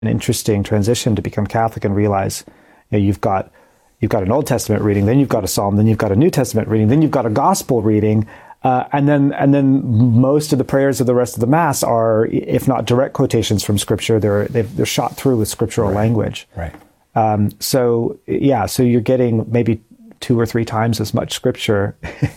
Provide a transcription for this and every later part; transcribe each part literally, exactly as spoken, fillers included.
an interesting transition to become Catholic and realize, you know, you've got you've got an Old Testament reading, then you've got a Psalm, then you've got a New Testament reading, then you've got a Gospel reading, uh, and then and then most of the prayers of the rest of the Mass are, if not direct quotations from Scripture, they're they've, they're shot through with scriptural right. language. Right. Um, so yeah, so you're getting maybe two or three times as much Scripture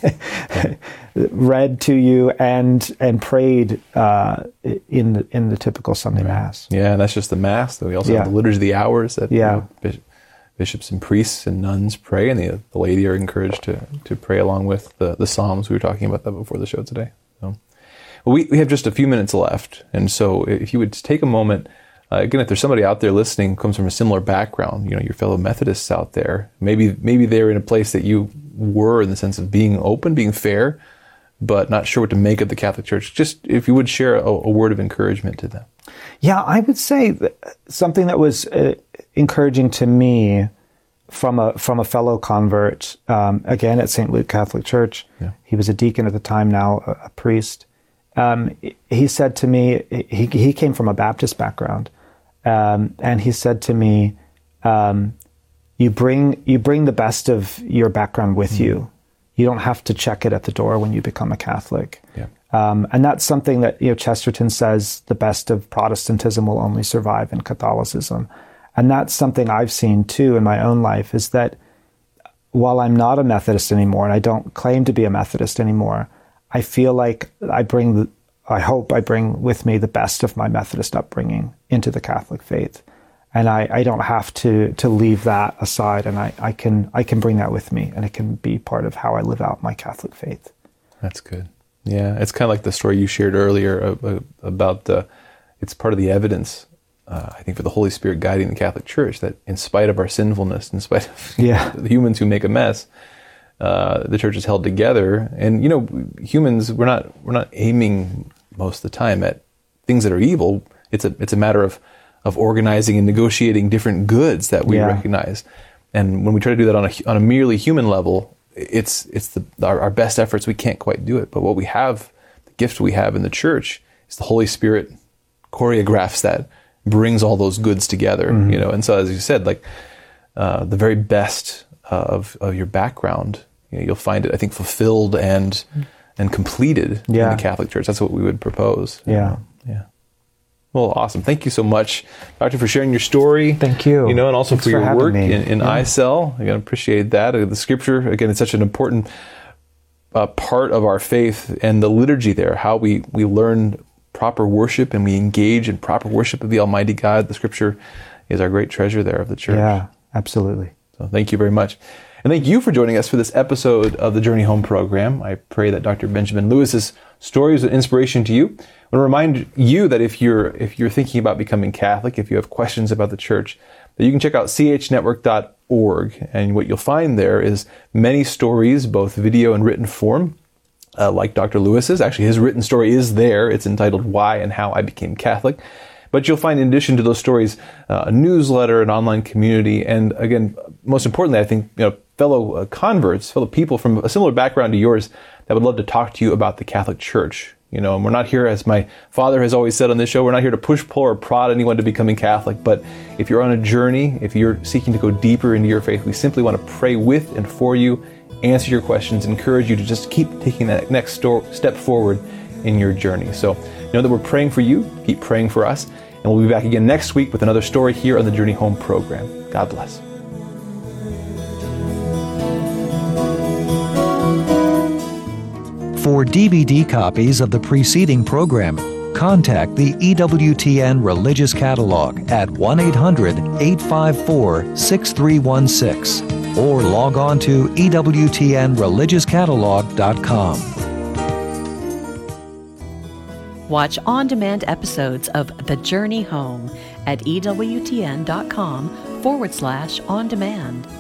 read to you and and prayed uh, in the in the typical Sunday right. Mass. Yeah, and that's just the Mass. Though we also yeah. have the Liturgy of the Hours that yeah. you know, bishops and priests and nuns pray, and the, the laity are encouraged to to pray along with the, the Psalms. We were talking about that before the show today. So, well, we, we have just a few minutes left, and so if you would just take a moment, uh, again, if there's somebody out there listening who comes from a similar background, you know, your fellow Methodists out there, maybe maybe they're in a place that you were in the sense of being open, being fair, but not sure what to make of the Catholic Church. Just if you would share a, a word of encouragement to them. Yeah, I would say that something that was uh, encouraging to me from a from a fellow convert, um, again at Saint Luke Catholic Church. Yeah. He was a deacon at the time, now a, a priest. Um, he said to me, he he came from a Baptist background, um, and he said to me, um, "You bring you bring the best of your background with mm-hmm. you. You don't have to check it at the door when you become a Catholic." Yeah. Um, and that's something that, you know, Chesterton says the best of Protestantism will only survive in Catholicism. And that's something I've seen too in my own life, is that while I'm not a Methodist anymore, and I don't claim to be a Methodist anymore, I feel like I bring, the, I hope I bring with me the best of my Methodist upbringing into the Catholic faith. And I, I don't have to to leave that aside, and I, I can I can bring that with me, and it can be part of how I live out my Catholic faith. That's good. Yeah, it's kind of like the story you shared earlier about the, it's part of the evidence, uh, I think, for the Holy Spirit guiding the Catholic Church, that in spite of our sinfulness, in spite of yeah. the humans who make a mess, uh, the Church is held together. And, you know, humans, we're not we're not aiming most of the time at things that are evil. It's a it's a matter of, of organizing and negotiating different goods that we yeah. recognize. And when we try to do that on a on a merely human level, it's it's the our, our best efforts. We can't quite do it. But what we have, the gift we have in the Church, is the Holy Spirit choreographs that, brings all those goods together. Mm-hmm. You know, and so as you said, like uh, the very best uh, of of your background, you know, you'll find it, I think, fulfilled and and completed yeah. in the Catholic Church. That's what we would propose. Yeah, uh, yeah. Well, awesome. Thank you so much, Doctor, for sharing your story. Thank you. You know, and also Thanks for your for work me. in, in yeah. I C E L. Again, appreciate that. Uh, the Scripture, again, it's such an important uh, part of our faith, and the liturgy there, how we, we learn proper worship and we engage in proper worship of the Almighty God. The Scripture is our great treasure there of the Church. Yeah, absolutely. So thank you very much. And thank you for joining us for this episode of the Journey Home program. I pray that Doctor Benjamin Lewis's story is an inspiration to you. I want to remind you that if you're if you're thinking about becoming Catholic, if you have questions about the Church, that you can check out c h network dot org. And what you'll find there is many stories, both video and written form, uh, like Doctor Lewis's. Actually, his written story is there. It's entitled Why and How I Became Catholic. But you'll find, in addition to those stories, uh, a newsletter, an online community, and again, most importantly, I think, you know, fellow uh, converts, fellow people from a similar background to yours that would love to talk to you about the Catholic Church. You know, and we're not here, as my father has always said on this show, we're not here to push, pull, or prod anyone to becoming Catholic. But if you're on a journey, if you're seeking to go deeper into your faith, we simply want to pray with and for you, answer your questions, encourage you to just keep taking that next sto- step forward in your journey. So know that we're praying for you. Keep praying for us. And we'll be back again next week with another story here on the Journey Home program. God bless. For D V D copies of the preceding program, contact the E W T N Religious Catalog at one eight hundred, eight five four, six three one six or log on to E W T N religious catalog dot com. Watch on-demand episodes of The Journey Home at E W T N dot com forward slash on demand.